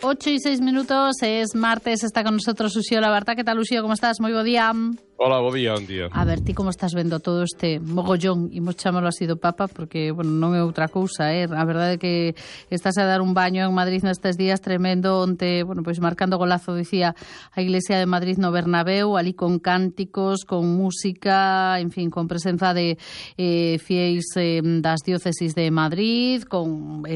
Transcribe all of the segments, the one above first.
8:06, es martes, está con nosotros Uxío Labarta. ¿Qué tal, Uxío? ¿Cómo estás? Moi bo día. Hola, bo día, un día. A ver, ti como estás vendo todo este mogollón, imos chamalo así do Papa, porque, bueno, non é outra cousa, A verdade é que estás a dar un baño en Madrid nestes días tremendo, onte, bueno, pois marcando golazo, dicía, a Iglesia de Madrid no Bernabéu, ali con cánticos, con música, en fin, con presenza de fieis das diócesis de Madrid, con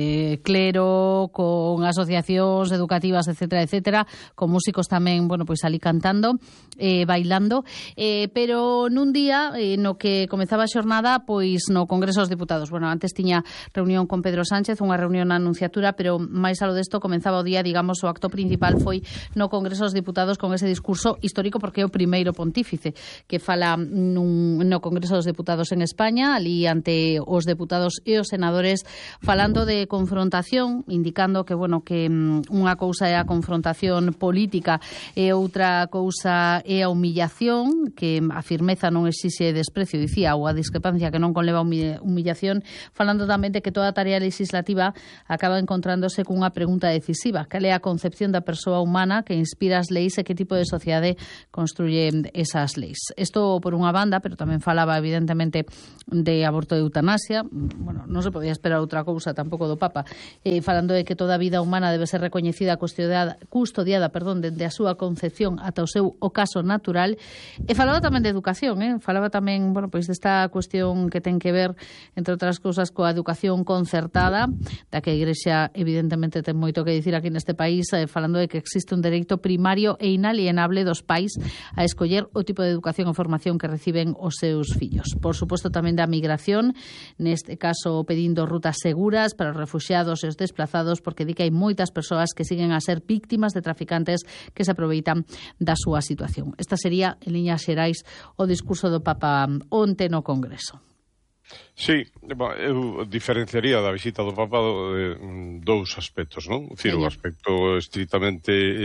clero, con asociacións educativas, etcétera, etcétera, con músicos tamén, bueno, pois ali cantando, bailando, pero nun día no que comezaba a xornada pois no Congreso dos Deputados. Bueno, antes tiña reunión con Pedro Sánchez, unha reunión na Anunciatura, pero máis alo desto comenzaba o día, digamos, o acto principal foi no Congreso dos Deputados con ese discurso histórico, porque é o primeiro pontífice que fala no Congreso dos Deputados en España, ali ante os deputados e os senadores, falando de confrontación, indicando que, bueno, que unha cousa é a confrontación política e outra cousa é a humillación, que a firmeza non exixe desprecio, dicía, ou a discrepancia que non conleva humillación, falando tamén de que toda a tarea legislativa acaba encontrándose cunha pregunta decisiva: cal é a concepción da persoa humana que inspira as leis e que tipo de sociedade construye esas leis. Isto por unha banda, pero tamén falaba evidentemente de aborto e eutanasia. Bueno, non se podía esperar outra cousa tampouco do Papa, falando de que toda a vida humana debe ser recoñecida, custodiada, dende a súa concepción ata o seu ocaso natural. E falaba tamén de educación, falaba tamén, bueno, pois desta cuestión que ten que ver, entre outras cousas, coa educación concertada, da que a Igrexa evidentemente ten moito que dicir aquí neste país, falando de que existe un dereito primario e inalienable dos pais a escoller o tipo de educación e formación que reciben os seus fillos. Por suposto tamén da migración, neste caso pedindo rutas seguras para os refuxiados e os desplazados, porque di que hai moitas persoas que siguen a ser víctimas de traficantes que se aproveitan da súa situación. Esta sería, en liñas xerais, o discurso do Papa onte no Congreso. Sí, eu diferenciaría da visita do Papa dous aspectos, non? Dicir, o aspecto estritamente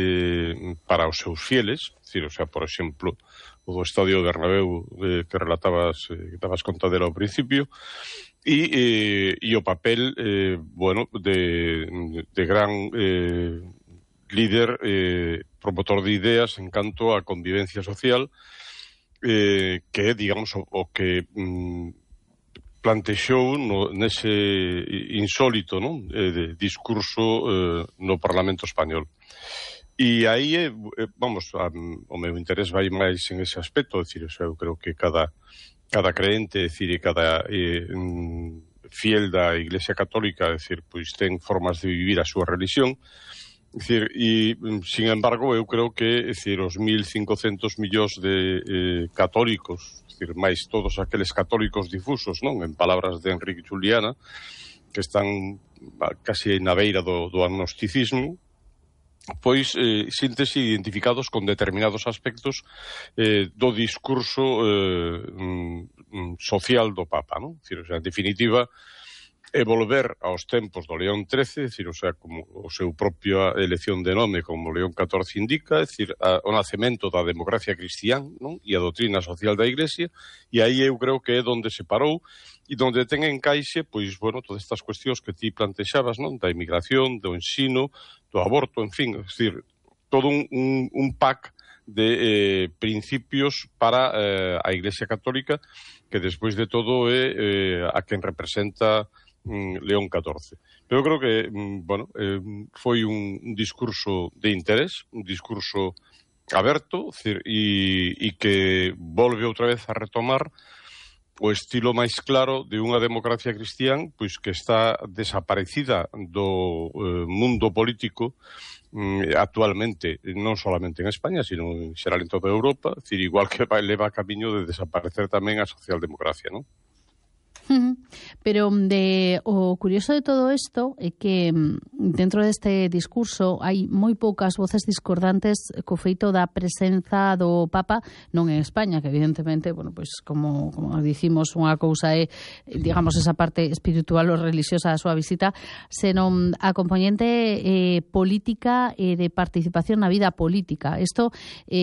para os seus fieles, dicir, o sea, por exemplo, o do Estadio Bernabéu que relatabas, que estabas contadero ao principio, e o papel, bueno, de gran líder, promotor de ideas en canto á convivencia social, que é, digamos, o que plantexou nese insólito, non, discurso no Parlamento Español. E aí, vamos, o meu interés vai máis en ese aspecto, é dicir, eu creo que cada creente, é dicir, e cada fiel da Iglesia Católica, é dicir, pois ten formas de vivir a súa religión. É dicir, e, sin embargo, eu creo que, é dicir, os 1.500 millóns de católicos, é dicir, máis todos aqueles católicos difusos, non, en palabras de Enrique Juliana, que están casi na beira do agnosticismo, pois síntese identificados con determinados aspectos do discurso social do Papa, non? É dicir, o sea, en definitiva, é volver aos tempos do León XIII, é dicir, o sea, como o seu propia elección de nome, como León XIV indica, é dicir, o nacemento da democracia cristián, non? E a doutrina social da Iglesia, e aí eu creo que é donde se parou e donde ten encaixe, pois, bueno, todas estas cuestións que ti plantexabas, non? Da inmigración, do ensino, do aborto, en fin, é dicir, todo un pack de principios para a Iglesia Católica, que despois de todo é a quen representa León XIV. Pero eu creo que, bueno, foi un discurso de interés, un discurso aberto, e que volve outra vez a retomar o estilo máis claro de unha democracia cristián, pois que está desaparecida do mundo político actualmente, non solamente en España, sino en xeral en toda Europa, decir, igual que leva camiño de desaparecer tamén a socialdemocracia, non? Pero o curioso de todo isto é que dentro deste discurso hai moi poucas voces discordantes co feito da presenza do Papa non en España, que evidentemente, bueno, pois como dicimos, unha cousa é, digamos, esa parte espiritual ou religiosa da súa visita, senón a componente política e de participación na vida política. Isto,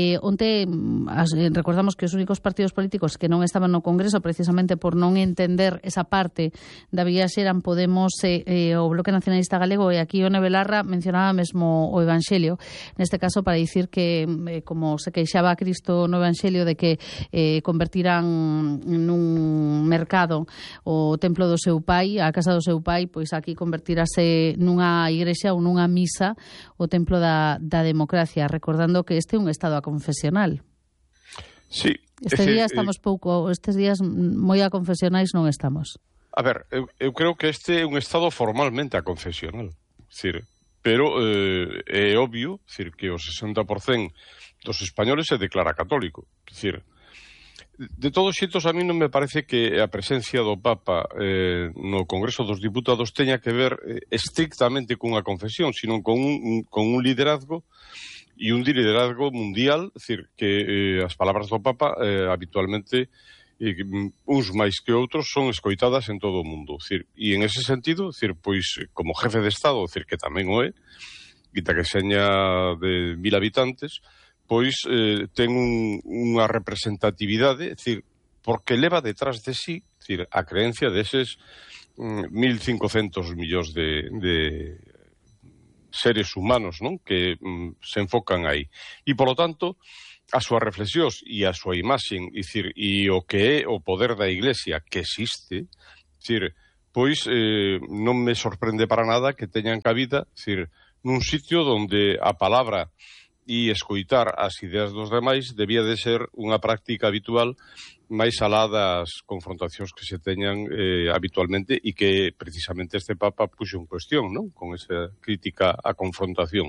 onte recordamos que os únicos partidos políticos que non estaban no Congreso precisamente por non entender ter esa parte da viaxe eran Podemos o Bloque Nacionalista Galego, e aquí Ione Belarra mencionaba mesmo o Evanxelio, neste caso para dicir que como se queixaba Cristo no Evanxelio de que convertirán nun mercado o templo do seu pai, a casa do seu pai, pois aquí convertirase nunha igrexa ou nunha misa o templo da democracia, recordando que este é un estado aconfesional. Sí. Estes días moi aconfesionais non estamos. A ver, eu creo que este é un estado formalmente aconfesional, pero é obvio, que o 60% dos españoles se declara católico. De todos xeitos, a mí non me parece que a presencia do Papa no Congreso dos Diputados teña que ver estrictamente cunha confesión, sino con un liderazgo e un liderazgo mundial, que as palabras do Papa habitualmente, uns máis que outros, son escoitadas en todo o mundo. E en ese sentido, pois, como jefe de Estado, que tamén o é, quita que seña de 1000 habitantes, pois ten unha representatividade, porque leva detrás de sí, a creencia deses 1.500 millóns de seres humanos, non? Que se enfocan aí. E, polo tanto, as súas reflexións e a súa imaxe, e o que é o poder da Iglesia que existe, pois non me sorprende para nada que teñan cabida, nun sitio onde a palabra e escoitar as ideas dos demais debía de ser unha práctica habitual máis alá das confrontacións que se teñan habitualmente, e que precisamente este Papa puxo en cuestión, non? Con esa crítica á confrontación.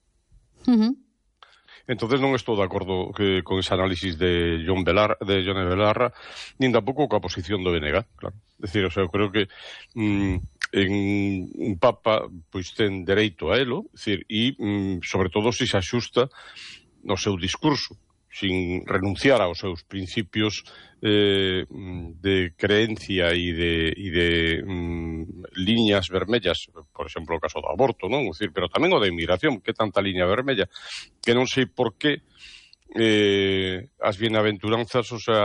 Entonces non estou de acordo con ese análisis de Ione Belarra, nin tampouco coa posición do BNG, claro. Eu creo que un Papa pois ten dereito a elo, e sobre todo se axusta no seu discurso, sin renunciar aos seus principios de creencia e de liñas vermellas, por exemplo, o caso do aborto, non? Pero tamén o da inmigración, que tanta liña vermella, que non sei por que as bienaventuranzas,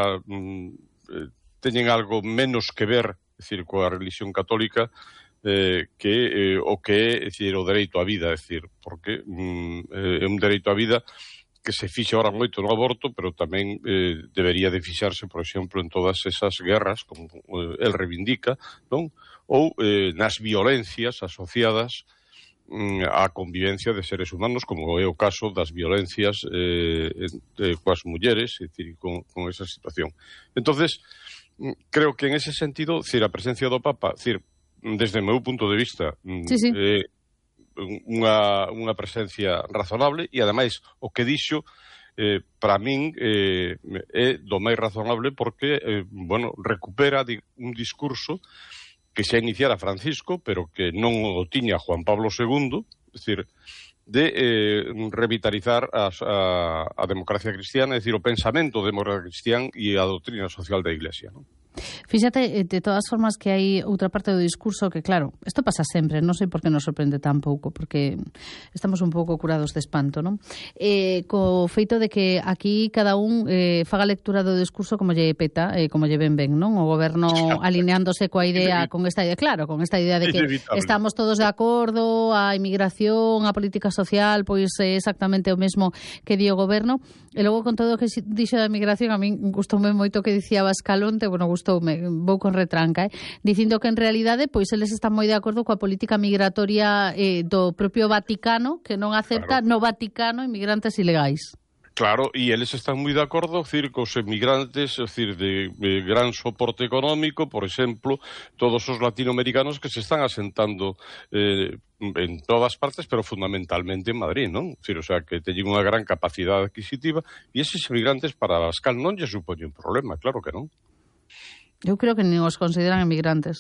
teñen algo menos que ver, coa religión católica, que o que é, o dereito á vida, porque é un dereito á vida que se fixe ahora moito no aborto, pero tamén debería de fixarse, por exemplo, en todas esas guerras, como el reivindica, non? Ou nas violencias asociadas á convivencia de seres humanos, como é o caso das violencias coas mulleres, con esa situación. Entonces, creo que en ese sentido, a presencia do Papa, desde o meu punto de vista, unha presencia razonable, e ademais o que dixo para min é do máis razonable, porque recupera un discurso que xa iniciara Francisco, pero que non o tiña Juan Pablo II, de revitalizar a democracia cristiana, o pensamento democrático cristián e a doutrina social da Iglesia, non? Fíxate, de todas formas, que hai outra parte do discurso que, claro, isto pasa sempre, non sei por que nos sorprende tan pouco, porque estamos un pouco curados de espanto, non? Co feito de que aquí cada un faga lectura do discurso como lle peta, como lle ben, non? O goberno alineándose coa idea, con esta idea, claro, con esta idea de que estamos todos de acordo, a inmigración, a política social, pois é exactamente o mesmo que di o goberno, e logo con todo o que dixo da migración, a min gustoume moito que dicía Bascalonte, gustoume, vou con retranca, dicindo que en realidade pois eles están moi de acordo coa política migratoria do propio Vaticano, que non acepta no Vaticano inmigrantes ilegais. Claro, e eles están moi de acordo, cos emigrantes, de gran soporte económico, por exemplo, todos os latinoamericanos que se están asentando en todas partes, pero fundamentalmente en Madrid, non? Que teñen unha gran capacidade adquisitiva, e eses emigrantes para Abascal non lle supoñen problema, claro que non. Eu creo que nin os consideran emigrantes.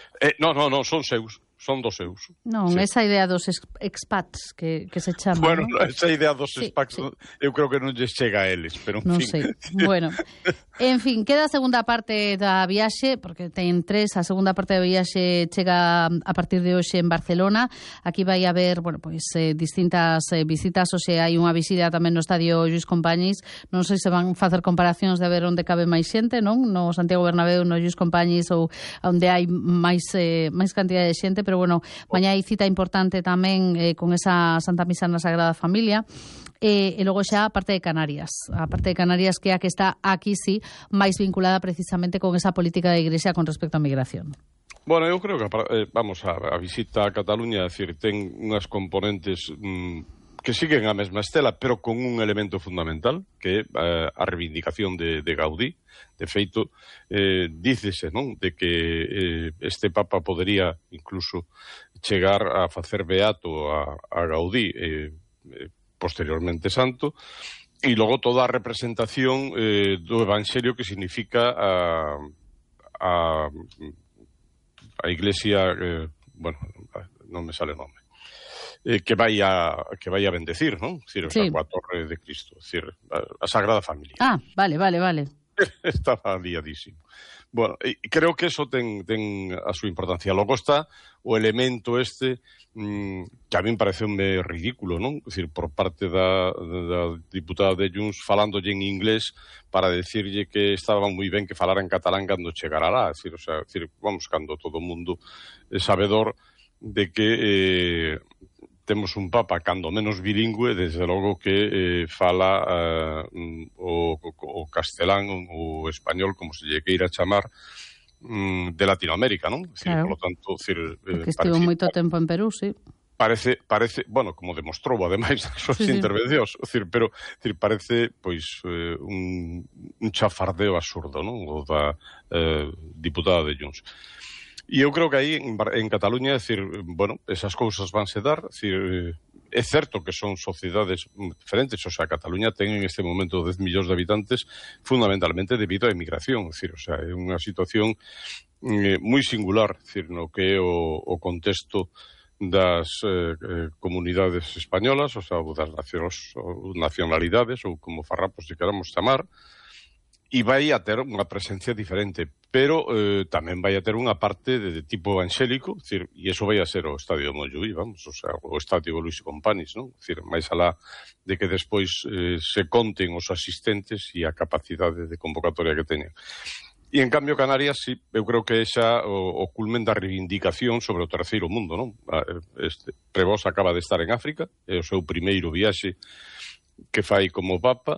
Non, son seus. Son dos seus. Non, sí. Esa idea dos expats que se chama, bueno, ¿no? Esa idea dos expats, sí. Eu creo que non lles chega a eles, pero en non fin. Sei. Bueno, en fin, queda a segunda parte da viaxe, porque ten 3, a segunda parte da viaxe chega a partir de hoxe en Barcelona. Aquí vai haber, bueno, pois distintas visitas, hoxe hai unha visita tamén no estadio Lluís Companys. Non sei se van facer comparacións de ver onde cabe máis xente, non? No Santiago Bernabéu, no Lluís Companys ou onde hai máis cantidad de xente, pero bueno, mañá hai cita importante tamén con esa Santa Misa na Sagrada Familia. E logo xa a parte de Canarias. A parte de Canarias que é a que está aquí, sí, máis vinculada precisamente con esa política da Igrexa con respecto á migración. Bueno, eu creo que, a visita a Cataluña, é dicir, ten unhas componentes que siguen a mesma estela, pero con un elemento fundamental, que é a reivindicación de Gaudí. De feito, dícese, non, de que este Papa podería incluso chegar a facer beato a Gaudí, posteriormente santo, e logo toda a representación do Evangelio que significa a Iglesia, bueno, non me sale o nome, que vai a bendecir, non? Decir, sí. Coa Torre de Cristo, decir, a Sagrada Familia. Ah, vale. Estaba liadísimo. Bueno, creo que eso ten a súa importancia. Logo está o elemento que a min pareceume ridículo, non? É dicir, por parte da diputada de Junts falándolle en inglés para decirlle que estaba moi ben que falara en catalán cando chegara lá. É dicir, vamos, cando todo o mundo é sabedor de que temos un papa cando menos bilingüe, desde logo que fala o castelán ou o español, como se lle queira chamar, de Latinoamérica, non? Claro. Por lo tanto, porque estivo moito tempo en Perú, sí. Parece, bueno, como demostrou ademais nas súas intervencións, pero parece pois un chafardeo absurdo, non? O da diputada de Junts. E eu creo que aí en Cataluña, bueno, esas cousas vanse dar, é certo que son sociedades diferentes, Cataluña ten en este momento 10 millóns de habitantes fundamentalmente debido á emigración, é unha situación moi singular, no que é o contexto das comunidades españolas, das nacionalidades, ou como farrapos se queramos chamar, e vai a ter unha presencia diferente, pero tamén vai a ter unha parte de tipo evangélico, e iso vai a ser o Estadio de Montjuïc, o Estadio Luís Companys, non? Máis alá de que despois se conten os asistentes e a capacidade de convocatoria que teñen. E en cambio Canarias, sí, eu creo que é xa o culmen da reivindicación sobre o terceiro mundo, non? Prevost acaba de estar en África, é o seu primeiro viaxe que fai como Papa,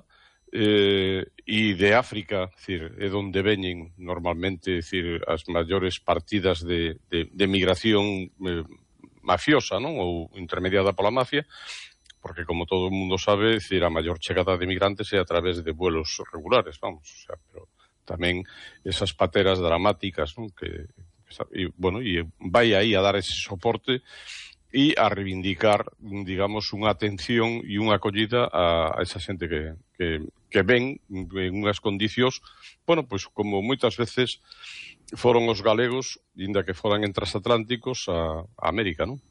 e de África, é onde veñen normalmente as maiores partidas de migración mafiosa, non? Ou intermediada pola mafia, porque como todo o mundo sabe, a maior chegada de migrantes é a través de vuelos regulares, pero tamén esas pateras dramáticas, non? E vai aí a dar ese soporte e a reivindicar, digamos, unha atención e unha acollida a esa xente que ven en unhas condicións, bueno, pois como moitas veces foron os galegos, inda que foran en transatlánticos, a América, non?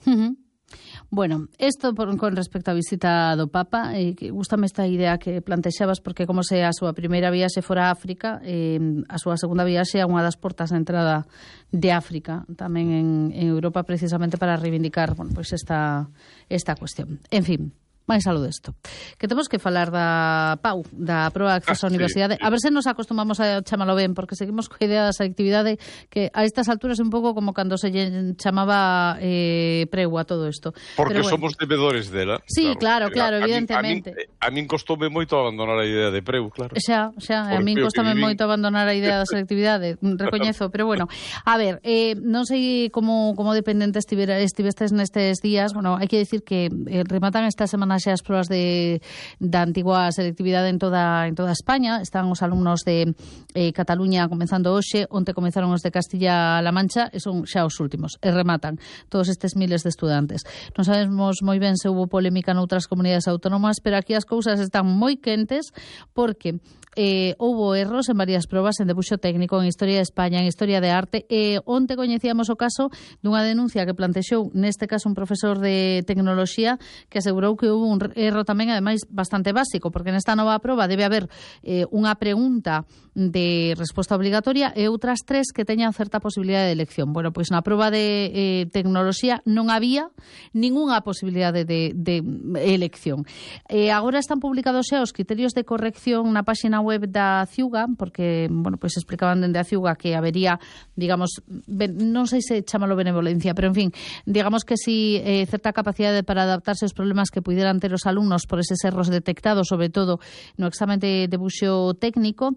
Bueno, isto con respecto á visita do Papa, que gústame esta idea que plantexabas, porque como se a súa primeira viaxe fora a África, a súa segunda viaxe é unha das portas de entrada de África, tamén en Europa, precisamente para reivindicar, bueno, pois esta cuestión. En fin, máis algo desto. Que temos que falar da PAU, da Proba de Acceso á Universidade. A ver se nos acostumamos a chamalo ben, porque seguimos coa idea da selectividade que a estas alturas é un pouco como cando se chamaba preu a todo isto. Porque bueno, somos debedores dela. Sí, claro, evidentemente. A min costoume moito abandonar a idea de preu, claro. Xa, a min costoume moito abandonar a idea da selectividade, recoñezo, pero bueno. A ver, non sei como dependente estivestes nestes días, bueno, hai que decir que rematan esta semana xa as probas da antigua selectividade en toda España. Están os alumnos de Cataluña comenzando hoxe, onte comenzaron os de Castilla-La Mancha, e son xa os últimos, e rematan todos estes miles de estudantes. Non sabemos moi ben se houve polémica noutras comunidades autónomas, pero aquí as cousas están moi quentes porque houbo erros en varias probas, en debuxo técnico, en Historia de España, en Historia de Arte, e onte coñecíamos o caso dunha denuncia que plantexou neste caso un profesor de tecnoloxía que asegurou que houve un erro tamén, ademais, bastante básico, porque nesta nova proba debe haber unha pregunta de resposta obligatoria e outras 3 que teñan certa posibilidade de elección. Bueno, pois na proba de tecnoloxía non había ningunha posibilidade de elección. Agora están publicados xa os criterios de corrección na páxina web da Ciuga, porque, bueno, pois explicaban dende a Ciuga que habería, digamos, non sei se chamalo benevolencia, pero en fin, digamos que si certa capacidade para adaptarse aos problemas que pudieran ter os alumnos por eses erros detectados, sobre todo no examen de debuxo técnico,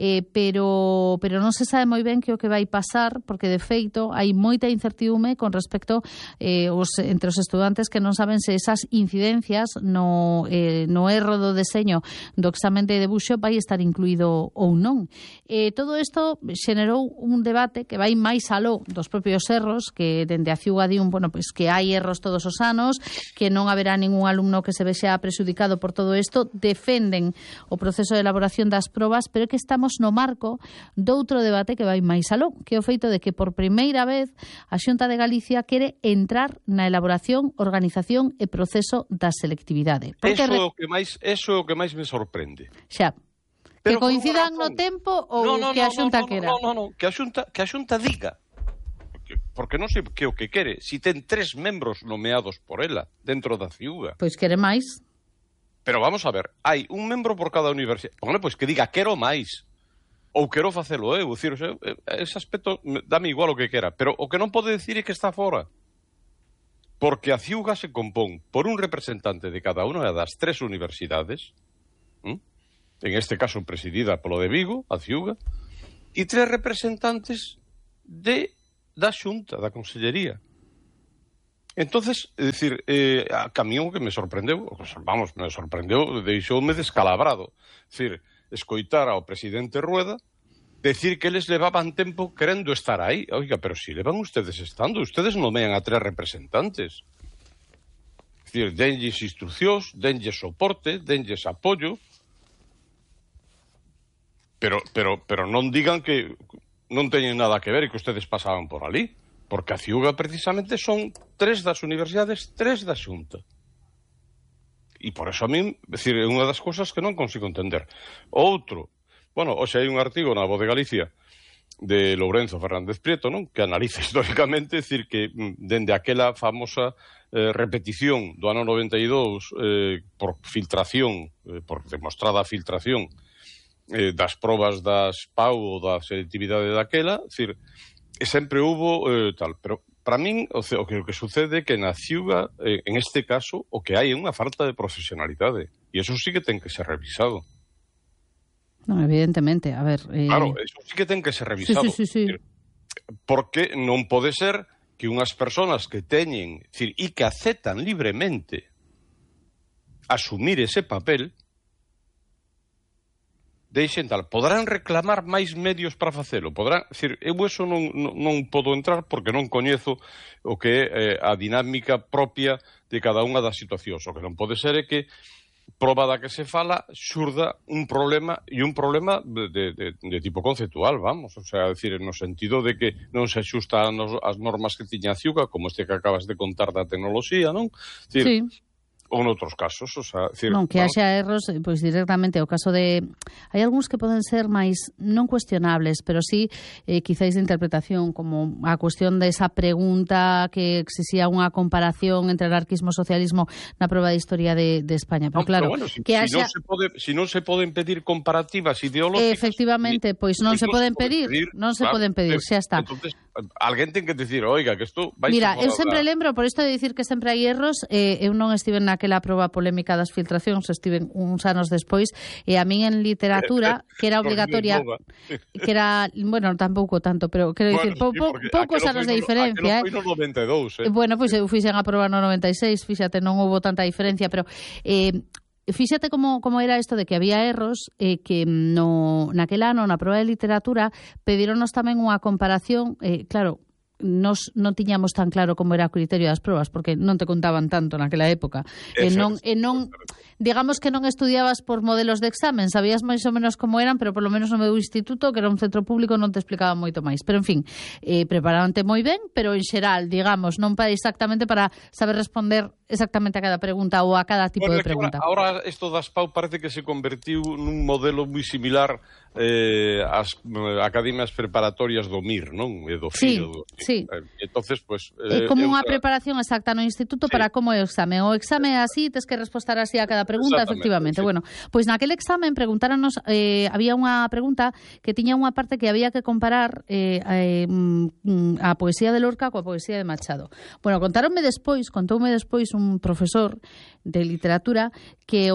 pero non se sabe moi ben que o que vai pasar, porque de feito hai moita incertidume con respecto entre os estudantes que non saben se esas incidencias no erro do deseño do examen de debuxo vai estar incluído ou non. Todo isto xenerou un debate que vai máis aló dos propios erros, que dende a Ciuga di bueno, pois que hai erros todos os anos, que non haberá ningún alumno que se vexa prexudicado por todo isto, defenden o proceso de elaboración das probas, pero que estamos no marco doutro debate que vai máis aló, que é o feito de que por primeira vez a Xunta de Galicia quere entrar na elaboración, organización e proceso da selectividade. Eso é o que máis me sorprende. Xa. Que coincidan no tempo ou que a Xunta quera? Non, que a Xunta diga. Porque non sei que o que quere. Si ten 3 membros nomeados por ela dentro da Ciuga. Pois quere máis. Pero vamos a ver, hai un membro por cada universidade. Bueno, pois que diga quero máis. Ou quero facelo eu. Dicir, ese aspecto dame igual o que quera. Pero o que non pode decir é que está fora. Porque a Ciuga se compón por un representante de cada unha das 3 universidades, en este caso presidida polo de Vigo, a Ciuga, e 3 representantes da Xunta, da Consellería. Entonces, é dicir, a camión que me sorprendeu, deixoume descalabrado. É dicir, escoitar ao presidente Rueda decir que eles levaban tempo querendo estar aí. Oiga, pero si levan ustedes estando, ustedes nomean a 3 representantes. É dicir, denlles instruccións, denlles soporte, denlles apoio, pero non digan que non teñen nada que ver e que ustedes pasaban por ali, porque a Ciuga precisamente son 3 das universidades, 3 da Xunta. E por eso a min, decir, é unha das cousas que non consigo entender. Outro, bueno, hoxe hai un artigo na Voz de Galicia de Lourenzo Fernández Prieto, non? Que analiza históricamente, decir que dende aquela famosa repetición do ano 92 por filtración, por demostrada filtración das probas das PAU ou da selectividade daquela, decir, sempre hubo tal, pero para min o que sucede é que na Ciuga, en este caso, o que hai é unha falta de profesionalidade, e eso sí que ten que ser revisado. Non, evidentemente, a ver... Claro, eso sí que ten que ser revisado. Sí. Porque non pode ser que unhas persoas que teñen, decir, e que aceptan libremente asumir ese papel, deixen tal, poderán reclamar máis medios para facelo, poderán, decir, eu eso non podo entrar porque non coñezo o que é a dinámica propia de cada unha das situacións. O que non pode ser é que proba da que se fala xurda un problema e un problema de tipo conceptual, vamos, o sea, decir, no sentido de que non se axusta as normas que tiña a Ciuga, como este que acabas de contar da tecnoloxía, non? Decir, sí. Ou noutros casos, o sea, decir, non, que haxa erros, pois directamente o caso de... Hai algúns que poden ser máis non cuestionables, pero sí quizáis de interpretación, como a cuestión desa pregunta que exixía unha comparación entre anarquismo e socialismo na proba de historia de España. Pero claro, bueno, que haxa... si non se poden pedir comparativas ideológicas... Efectivamente, pois non se poden pedir, non se poden pedir, xa está. Entonces, alguén ten que dicir, oiga, que isto vai... Mira, eu sempre lembro, por isto de dicir que sempre hai erros, eu non estive naquela proba polémica das filtracións, estive uns anos despois, e a min en literatura, que era obligatoria, que era, bueno, tampouco tanto, pero quero dicir, poucos anos de diferencia. Aquelo foi no 92, Bueno, pois eu fixen a proba no 96, fíxate, non houve tanta diferencia, pero... fíxate como era isto de que había erros que naquel ano, na proba de literatura, pedironos tamén unha comparación, claro, nos non tiñamos tan claro como era o criterio das probas, porque non te contaban tanto naquela época. Non, digamos que non estudiabas por modelos de examen, sabías máis ou menos como eran, pero polo menos no meu instituto, que era un centro público, non te explicaba moito máis. Pero, en fin, preparante moi ben, pero en xeral, digamos, non para exactamente para saber responder exactamente a cada pregunta ou a cada tipo de pregunta. Ahora isto das PAU parece que se convertiu nun modelo moi similar ás academias preparatorias do MIR, non? E do FIO. Sí. Entonces, pues, como unha preparación exacta no instituto para como é o exame. O exame é así, tes que respostar así a cada pregunta, efectivamente. Sí. Bueno, pois naquele examen preguntáronos, había unha pregunta que tiña unha parte que había que comparar a poesía de Lorca coa poesía de Machado. Bueno, contoume despois un profesor de literatura que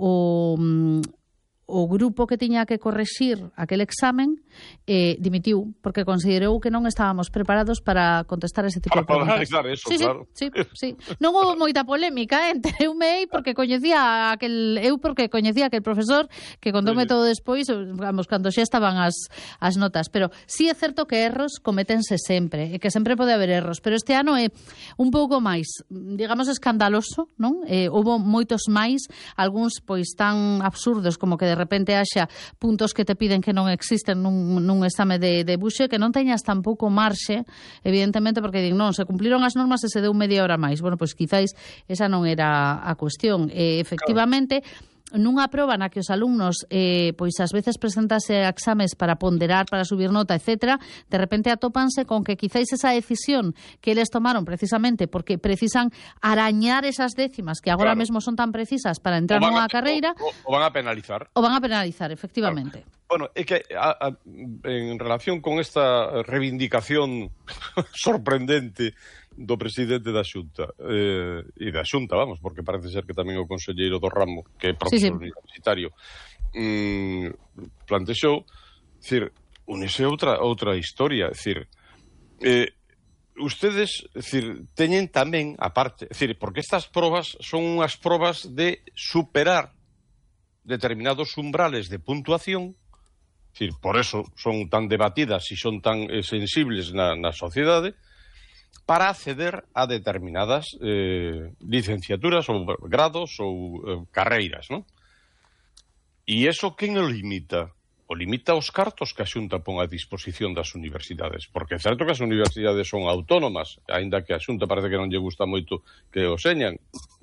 o grupo que tiña que correxir aquel examen dimitiu, porque considerou que non estábamos preparados para contestar ese tipo de preguntas. Eso, claro. Sí. Non houve moita polémica, entereume porque coñecía aquel profesor que contoume todo despois, vamos, cando xa estaban as notas, pero sí é certo que erros cométense sempre, e que sempre pode haber erros, pero este ano é un pouco máis, digamos, escandaloso, non? Houve moitos máis, algúns pois tan absurdos como que de repente haxa puntos que te piden que non existen nun exame de buxe, que non teñas tampouco marxe, evidentemente, porque din, non, se cumpliron as normas e se deu media hora máis. Bueno, pois quizáis esa non era a cuestión. Efectivamente, nunha proba na que os alumnos pois ás veces presentase exames para ponderar, para subir nota, etcétera, de repente atópanse con que quizáis esa decisión que eles tomaron precisamente porque precisan arañar esas décimas que agora mesmo son tan precisas para entrar nunha carreira, o van a penalizar. O van a penalizar, efectivamente. Claro. Bueno, é que en relación con esta reivindicación sorprendente do presidente da Xunta e da Xunta, vamos, porque parece ser que tamén o conselleiro do ramo, que é profesor universitario, plantexou, decir, unese outra historia, decir, ustedes, decir, teñen tamén aparte, decir, porque estas probas son unhas probas de superar determinados umbrales de puntuación. Decir, por eso son tan debatidas e son tan sensibles na sociedade, para acceder a determinadas licenciaturas ou grados ou carreiras, non? E iso quen o limita? O limita os cartos que a Xunta pon a disposición das universidades, porque é certo que as universidades son autónomas, aínda que a Xunta parece que non lle gusta moito que o señan,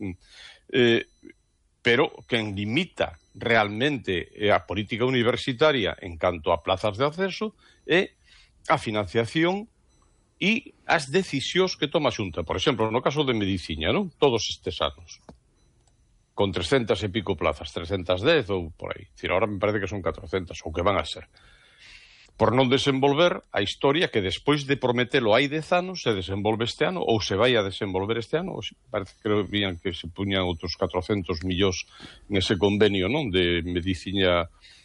pero quen limita realmente a política universitaria en canto a plazas de acceso é a financiación e as decisións que toma a Xunta. Por exemplo, no caso de medicina, non? Todos estes anos, con 300 e pico plazas, 310 ou por aí. Decir, ahora me parece que son 400, ou que van a ser. Por non desenvolver a historia que despois de prometelo hai 10 anos se desenvolve este ano, ou se vai a desenvolver este ano, ou parece que vían que se puñan outros 400 millóns nese convenio, non? De medicina